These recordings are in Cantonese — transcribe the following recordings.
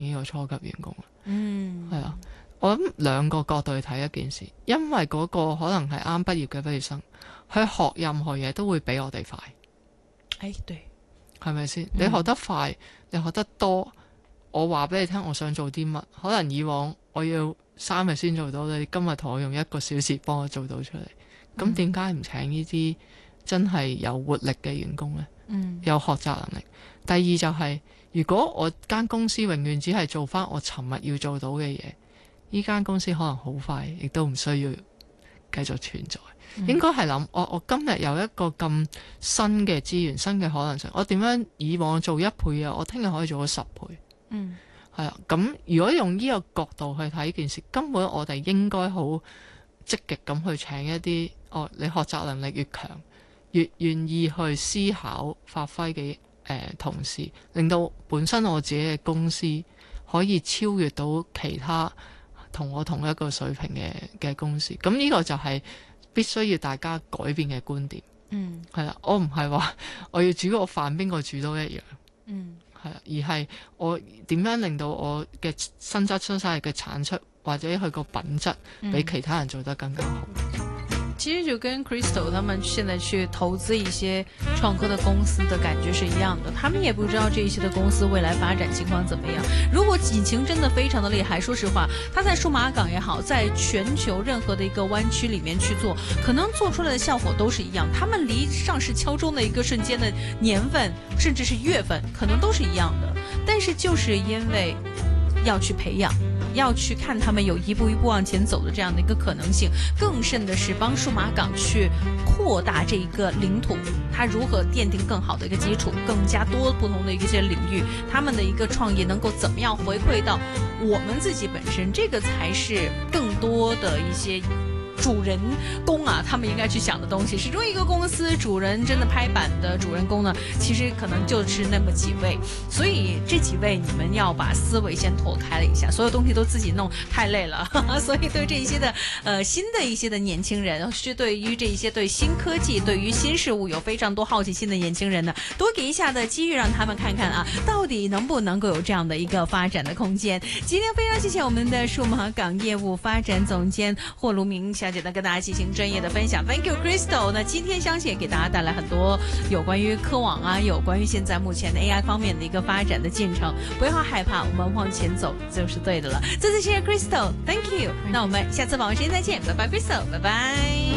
呢個初級員工。 嗯， 係啊，我諗兩個角度去睇一件事，因為嗰個可能係啱畢業嘅畢業生，佢學任何嘢都會比我哋快。 對， 係咪先？你學得快，你學得多，我話俾你聽，我想做啲乜，可能以往我要3日先做到，你今日同我用1個小時幫我做到出嚟，咁點解唔請呢啲真係有活力嘅員工呢？有學習能力。第二就係，如果我間公司永遠只係做翻我尋日要做到嘅嘢，呢間公司可能好快亦都唔需要繼續存在。應該係諗我今日有一個咁新嘅資源、新嘅可能性，我點樣以往做1倍嘅，我聽日可以做到10倍。係啊，咁如果用呢個角度去睇件事，根本我哋應該好積極咁去請一啲你學習能力越強，越願意去思考、發揮嘅同事，令到本身我自己嘅公司可以超越到其他同我同一個水平嘅公司。咁呢個就係必須要大家改變嘅觀點。係啦，我唔係話我要煮個飯邊個煮都一樣。係啊，而係我點樣令到我嘅薪資出晒嘅產出或者佢個品質比其他人做得更加好。 其實就跟 Crystal 他們現在去投資一些創科的公司的感覺是一樣的，他們也不知道這一些的公司未來發展情況怎麼樣。如果引擎真的非常的厲害，說實話，它在數碼港也好，在全球任何的一個灣區裡面去做，可能做出來的效果都是一樣。他們離上市敲鐘的一個瞬間的年份，甚至是月份，可能都是一樣的。但是就是因為要去培養，要去看他們有一步一步往前走的這樣的一個可能性，更甚的是幫數碼港去擴大這一個領土，它如何奠定更好的一個基礎，更加多不同的一些領域，他們的一個創業能夠怎麼樣回饋到我們自己本身，這個才是更多的一些主人公啊，他們應該去想的東西。始終一個公司主人真的拍板的主人公呢，其實可能就是那麼幾位，所以這幾位你們要把思維先拓開了一下，所有東西都自己弄太累了，所以對這一些的新的一些的年輕人，是對於這一些對新科技、對於新事物有非常多好奇心的年輕人呢，多給一下的機遇，讓他們看看啊，到底能不能夠有這樣的一個發展的空間。今天非常謝謝我們的數碼港業務發展總監霍如明小姐呢，跟大家進行專業的分享。Thank you, Crystal。那今天相信也給大家帶來很多有關於科網啊，有關於現在目前的 AI 方面的一個發展的進程。不要害怕，我們往前走就是對的了。再次謝謝 Crystal，Thank you。那我們下次網絡時間再見，拜拜 Crystal，拜拜。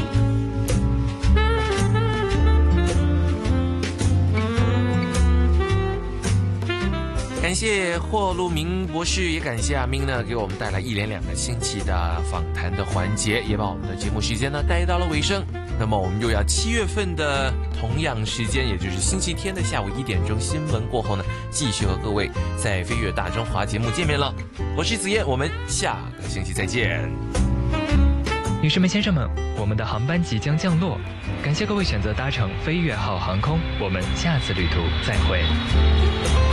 感謝霍路明博士，也感謝阿明呢，給我們帶來一連2個星期的訪談的環節，也把我們的節目時間呢帶到了尾聲。那麼我們又要7月份的同樣時間，也就是星期天的下午1點鐘新聞過後呢，繼續和各位在飛躍大中華節目見面了。我是子燕，我們下個星期再見。 女士們、先生們，我們的航班即將降落，感謝各位選擇搭乘飛躍號航空，我們下次旅途再會。